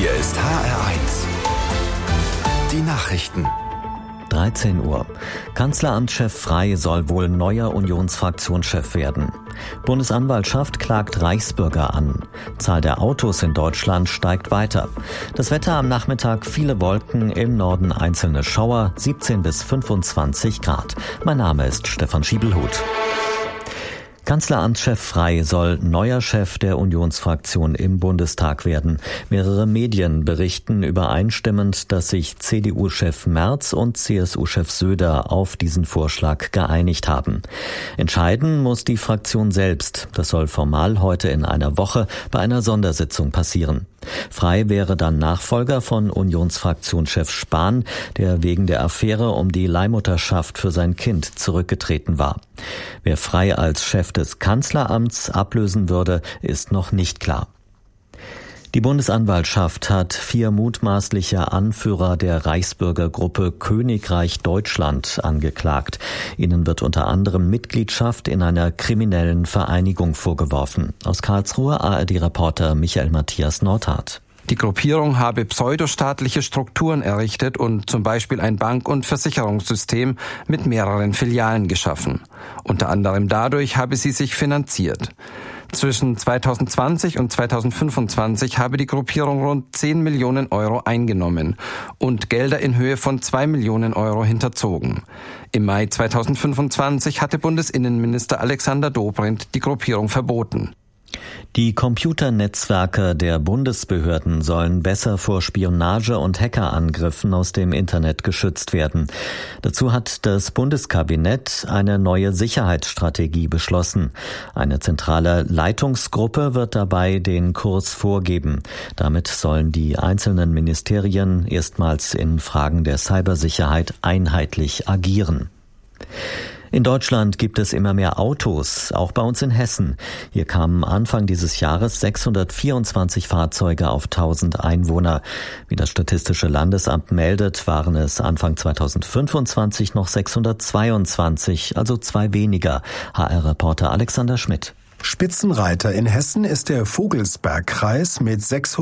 Hier ist HR1. Die Nachrichten. 13 Uhr. Kanzleramtschef Frey soll wohl neuer Unionsfraktionschef werden. Bundesanwaltschaft klagt Reichsbürger an. Zahl der Autos in Deutschland steigt weiter. Das Wetter am Nachmittag: viele Wolken, im Norden einzelne Schauer, 17 bis 25 Grad. Mein Name ist Stefan Schiebelhut. Kanzleramtschef Frey soll neuer Chef der Unionsfraktion im Bundestag werden. Mehrere Medien berichten übereinstimmend, dass sich CDU-Chef Merz und CSU-Chef Söder auf diesen Vorschlag geeinigt haben. Entscheiden muss die Fraktion selbst. Das soll formal heute in einer Woche bei einer Sondersitzung passieren. Frey wäre dann Nachfolger von Unionsfraktionschef Spahn, der wegen der Affäre um die Leihmutterschaft für sein Kind zurückgetreten war. Wer Frey als Chef des Kanzleramts ablösen würde, ist noch nicht klar. Die Bundesanwaltschaft hat 4 mutmaßliche Anführer der Reichsbürgergruppe Königreich Deutschland angeklagt. Ihnen wird unter anderem Mitgliedschaft in einer kriminellen Vereinigung vorgeworfen. Aus Karlsruhe ARD-Reporter Michael Matthias Nordhardt. Die Gruppierung habe pseudostaatliche Strukturen errichtet und zum Beispiel ein Bank- und Versicherungssystem mit mehreren Filialen geschaffen. Unter anderem dadurch habe sie sich finanziert. Zwischen 2020 und 2025 habe die Gruppierung rund 10 Millionen Euro eingenommen und Gelder in Höhe von 2 Millionen Euro hinterzogen. Im Mai 2025 hatte Bundesinnenminister Alexander Dobrindt die Gruppierung verboten. Die Computernetzwerke der Bundesbehörden sollen besser vor Spionage und Hackerangriffen aus dem Internet geschützt werden. Dazu hat das Bundeskabinett eine neue Sicherheitsstrategie beschlossen. Eine zentrale Leitungsgruppe wird dabei den Kurs vorgeben. Damit sollen die einzelnen Ministerien erstmals in Fragen der Cybersicherheit einheitlich agieren. In Deutschland gibt es immer mehr Autos, auch bei uns in Hessen. Hier kamen Anfang dieses Jahres 624 Fahrzeuge auf 1000 Einwohner. Wie das Statistische Landesamt meldet, waren es Anfang 2025 noch 622, also 2 weniger. HR-Reporter Alexander Schmidt. Spitzenreiter in Hessen ist der Vogelsbergkreis mit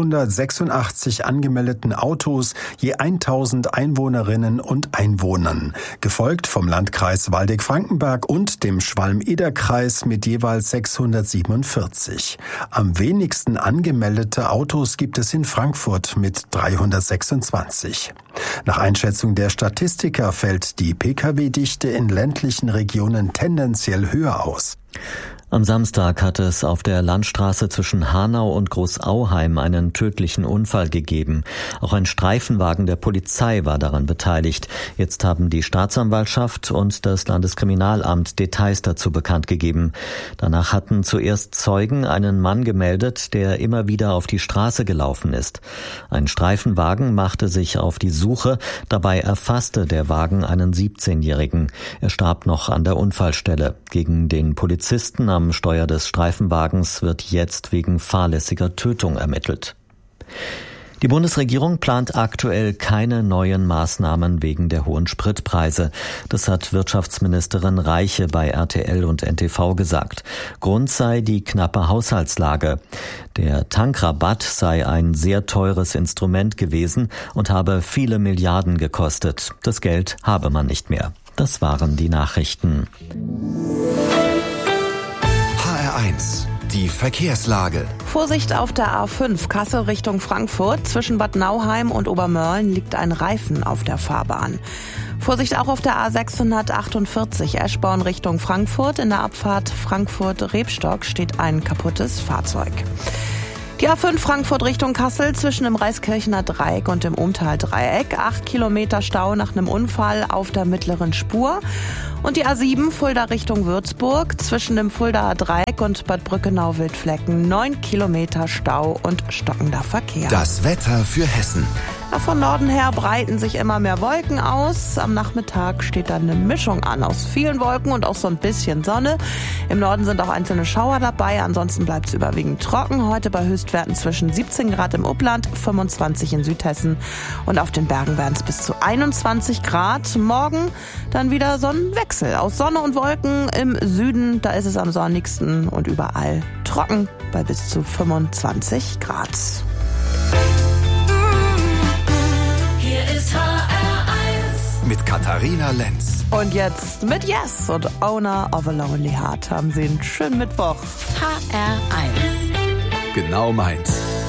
686 angemeldeten Autos, je 1000 Einwohnerinnen und Einwohnern, gefolgt vom Landkreis Waldeck-Frankenberg und dem Schwalm-Eder-Kreis mit jeweils 647. Am wenigsten angemeldete Autos gibt es in Frankfurt mit 326. Nach Einschätzung der Statistiker fällt die Pkw-Dichte in ländlichen Regionen tendenziell höher aus. Am Samstag hat es auf der Landstraße zwischen Hanau und Großauheim einen tödlichen Unfall gegeben. Auch ein Streifenwagen der Polizei war daran beteiligt. Jetzt haben die Staatsanwaltschaft und das Landeskriminalamt Details dazu bekannt gegeben. Danach hatten zuerst Zeugen einen Mann gemeldet, der immer wieder auf die Straße gelaufen ist. Ein Streifenwagen machte sich auf die Suche. Dabei erfasste der Wagen einen 17-Jährigen. Er starb noch an der Unfallstelle. Gegen den Polizisten am Steuer des Streifenwagens wird jetzt wegen fahrlässiger Tötung ermittelt. Die Bundesregierung plant aktuell keine neuen Maßnahmen wegen der hohen Spritpreise. Das hat Wirtschaftsministerin Reiche bei RTL und NTV gesagt. Grund sei die knappe Haushaltslage. Der Tankrabatt sei ein sehr teures Instrument gewesen und habe viele Milliarden gekostet. Das Geld habe man nicht mehr. Das waren die Nachrichten. HR1, die Verkehrslage. Vorsicht auf der A5 Kassel Richtung Frankfurt. Zwischen Bad Nauheim und Obermörlen liegt ein Reifen auf der Fahrbahn. Vorsicht auch auf der A648 Eschborn Richtung Frankfurt. In der Abfahrt Frankfurt-Rebstock steht ein kaputtes Fahrzeug. Die A5 Frankfurt Richtung Kassel zwischen dem Reiskirchener Dreieck und dem Umtal-Dreieck. 8 Kilometer Stau nach einem Unfall auf der mittleren Spur. Und die A7 Fulda Richtung Würzburg zwischen dem Fuldaer Dreieck und Bad Brückenau-Wildflecken. 9 Kilometer Stau und stockender Verkehr. Das Wetter für Hessen. Von Norden her breiten sich immer mehr Wolken aus. Am Nachmittag steht dann eine Mischung an aus vielen Wolken und auch so ein bisschen Sonne. Im Norden sind auch einzelne Schauer dabei. Ansonsten bleibt es überwiegend trocken. Heute bei Höchstwerten zwischen 17 Grad im Upland, 25 in Südhessen. Und auf den Bergen werden es bis zu 21 Grad. Morgen dann wieder Sonnenwechsel. Aus Sonne und Wolken im Süden, da ist es am sonnigsten und überall trocken bei bis zu 25 Grad. Katharina Lenz. Und jetzt mit Yes und Owner of a Lonely Heart. Haben Sie einen schönen Mittwoch. HR1. Genau meins.